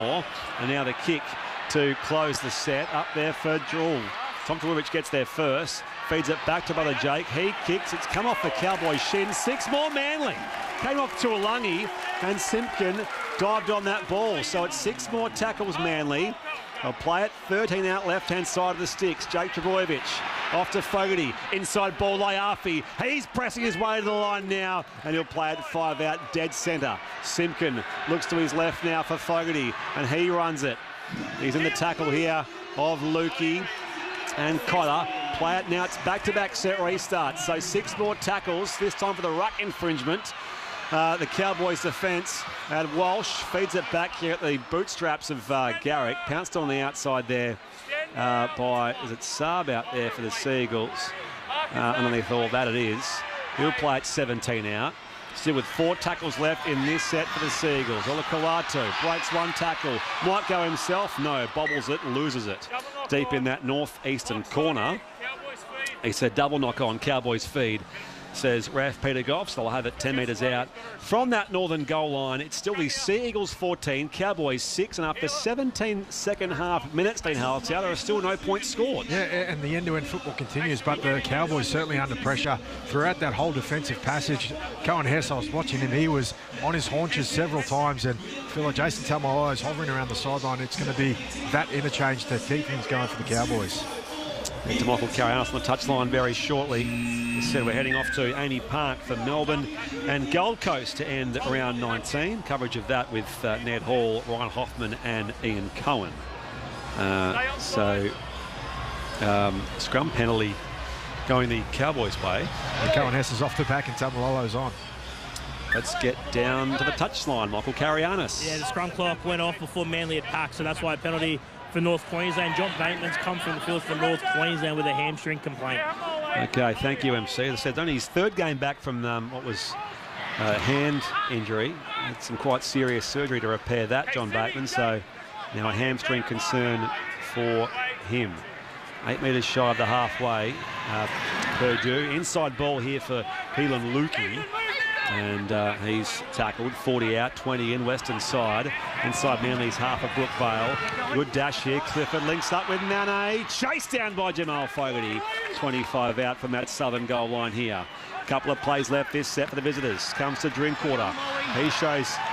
And now the kick to close the set. Up there for Drool. Tom Trbojevic gets there first. Feeds it back to brother Jake. He kicks. It's come off the Cowboys' shin. 6 more Manly. Came off to Tuilagi, and Simpkin dived on that ball. So it's 6 more tackles Manly. They'll play it 13 out left-hand side of the sticks. Jake Trbojevic off to Fogarty. Inside ball, Laiafi. He's pressing his way to the line now, and he'll play it 5 out, dead centre. Simpkin looks to his left now for Fogarty, and he runs it. He's in the tackle here of Lukey and Cotter. Play it now. It's back-to-back set restarts. So 6 more tackles, this time for the ruck infringement. The Cowboys' defence, and Walsh feeds it back here at the bootstraps of Garrick. Pounced on the outside there by, is it Saab out there for the Seagulls? Underneath all that it is. He'll play it 17 out. Still with 4 tackles left in this set for the Seagulls. Olakau'atu breaks 1 tackle. Might go himself. No, bobbles it, loses it. Deep in that northeastern corner. He said double knock on, Cowboys feed, says Raf Peter Goff. So they'll have it 10 metres out from that northern goal line. It's still the Sea Eagles 14, Cowboys 6, and after 17 second half minutes being held out, there are still no points scored. Yeah, and the end-to-end football continues, but the Cowboys certainly under pressure throughout that whole defensive passage. Cohen Hess, I was watching him, he was on his haunches several times, and I feel like Jason Taumalolo is hovering around the sideline. It's going to be that interchange to keep things going for the Cowboys. And to Michael Carianos on the touchline very shortly. Instead, we're heading off to Amy Park for Melbourne and Gold Coast to end round 19. Coverage of that with Ned Hall, Ryan Hoffman and Ian Cohen. Scrum penalty going the Cowboys' way. And Cohen Hess is off the back and Taumalolo's on. Let's get down to the touchline. Michael Carianos. Yeah, the scrum clock went off before Manly had packed, so that's why a penalty for North Queensland. John Bateman's come from the field for North Queensland with a hamstring complaint. Okay, thank you, MC. As I said, it's only his 3rd game back from what was a hand injury. Had some quite serious surgery to repair that, John Bateman. So now a hamstring concern for him. 8 metres shy of the halfway. Purdue. Inside ball here for Keelan Lukey. And he's tackled, 40 out, 20 in, western side. Inside Manly's half of Brookvale. Good dash here. Clifford links up with Mane. Chased down by Jamal Fogarty. 25 out from that southern goal line here. Couple of plays left this set for the visitors. Comes to Drinkwater. He shows